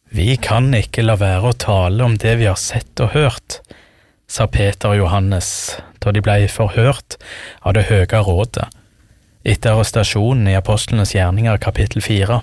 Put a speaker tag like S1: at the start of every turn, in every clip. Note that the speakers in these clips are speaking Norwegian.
S1: Vi kan ikke la være å tale om det vi har sett og hørt, sa Peter og Johannes da de ble forhørt av det høye rådet etter arrestasjonen i Apostlenes gjerninger kapittel 4.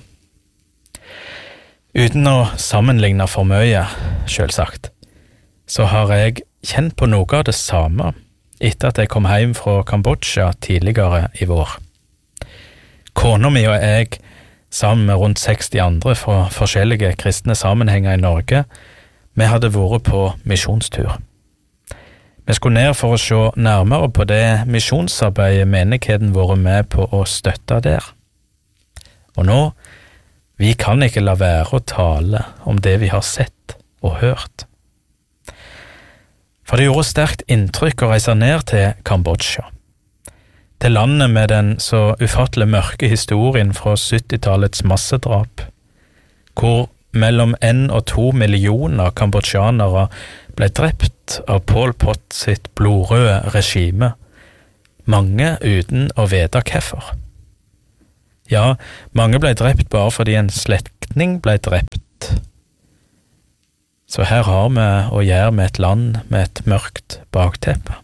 S1: Uten å sammenligne for mye, selvsagt, så har jeg kjent på noe av det samme etter at jeg kom hjem fra Kambodsja tidligere i vår. Kona mi og jeg, sammen med rundt 60 andre fra forskjellige kristne sammenhenger i Norge, vi hadde vært på misjonstur. Vi skulle ned for å se nærmere på det misjonsarbeidet menigheten vært med på å støtte der. Og nå, vi kan ikke la være å tale om det vi har sett og hørt. For det gjorde sterkt inntrykk å reise ned til Kambodsja, til landet med den så ufattelig mørke historien fra 70-tallets massedrap, hvor mellom 1 og 2 millioner kambodsjanere ble drept av Pol Pot sitt blodrøde regime, mange uten å vite hvorfor. Ja, mange ble drept bare fordi en slektning ble drept. Så her har vi å gjøre med et land med et mørkt bakteppe.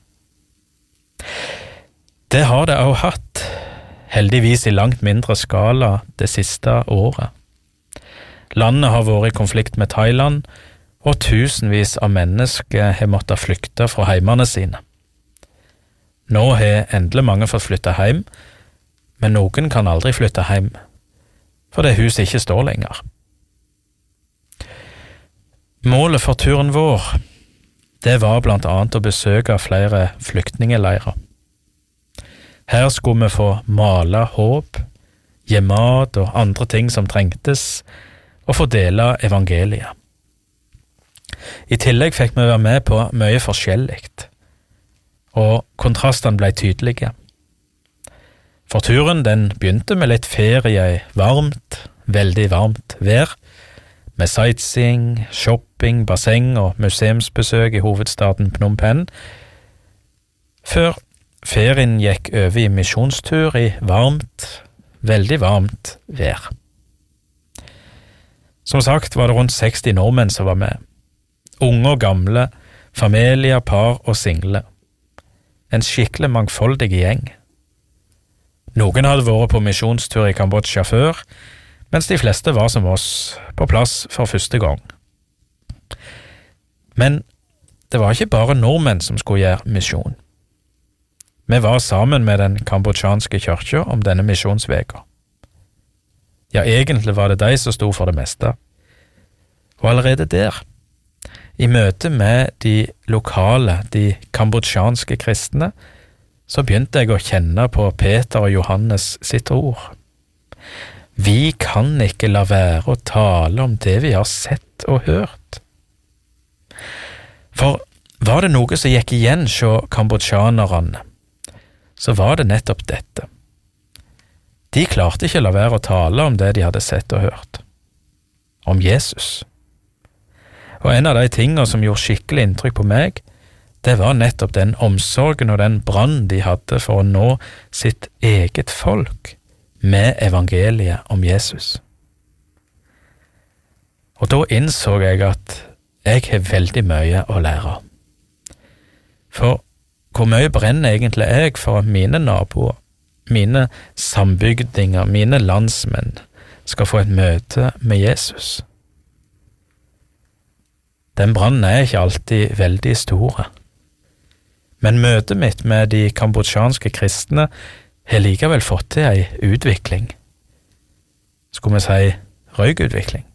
S1: Det har det også hatt, heldigvis i langt mindre skala det siste året. Landet har vært i konflikt med Thailand, og tusenvis av mennesker har måttet flykte fra heimene sine. Nå har endelig mange fått flytte hjem, men noen kan aldri flytte hjem, for det huset ikke står lenger. Målet for turen vår, det var blant annet å besøke flere flyktningeleirer. Her skulle vi få male håp, gi mat og andre ting som trengtes, og få dele evangeliet. I tillegg fikk vi være med på mye forskjelligt, og kontrastene ble tydelige. For turen den begynte med litt ferie i varmt, veldig varmt vær, med sightseeing, shopping, basseng og museumsbesøk i hovedstaden Phnom Penh, før ferien gikk over i misjonstur i varmt, veldig varmt vær. Som sagt var det rundt 60 nordmenn som var med. Unge og gamle, familier, par og single. En skikkelig mangfoldig gjeng. Noen hadde vært på misjonstur i Kambodsja før, mens de fleste var som oss, på plass for første gang. Men det var ikke bare nordmenn som skulle gjøre misjon. Vi var sammen med den kambodsjanske kirken om denne misjonsveka. Ja, egentlig var det de som sto for det meste. Og allerede der, i møte med de lokale, de kambodsjanske kristne, så begynte jeg å kjenne på Peter og Johannes sitt ord. Vi kan ikke la være å tale om det vi har sett og hørt. For var det noe som gikk igjen hos kambodsjanerne, så var det nettopp dette. De klarte ikke å la være å tale om det de hadde sett og hørt. Om Jesus. Og en av de tingene som gjorde skikkelig inntrykk på meg, det var nettopp den omsorgen og den brann de hadde for å nå sitt eget folk med evangeliet om Jesus. Og da innså jeg at jeg har veldig mye å lære. For hvor mye brenner egentlig jeg for at mine naboer, mine sambygdinger, mine landsmenn skal få et møte med Jesus? Den brannen er ikke alltid veldig store. Men møtet mitt med de kambodsjanske kristne har likevel fått til en utvikling. Skulle vi si røykutvikling.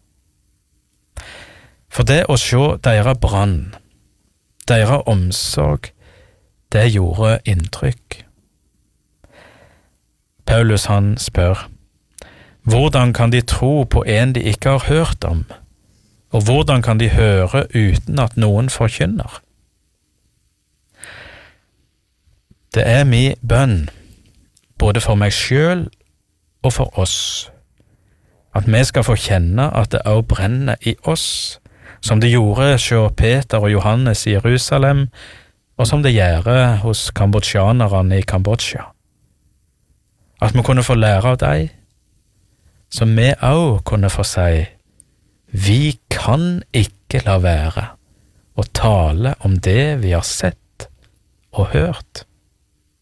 S1: For det å se deres brann, deres omsorg, det gjorde inntrykk. Paulus han spør, hvordan kan de tro på en de ikke har hørt om, og hvordan kan de høre uten at noen forkynner? Det er min bønn, både for meg selv og for oss, at vi skal få kjenne at det også brenner i oss, som det gjorde hos Peter og Johannes i Jerusalem, og som det gjør hos kambodsjanerne i Kambodsja. At vi kunne få lære av deg, så vi også kunne få si, vi kan kan ikke la være å tale om det vi har sett og hørt.